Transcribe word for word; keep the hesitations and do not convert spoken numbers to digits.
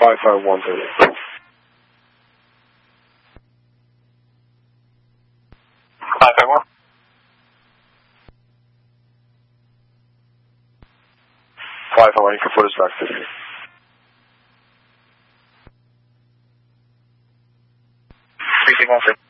five five one thirty. five five one. five five one, you can put us back to you. three two one six.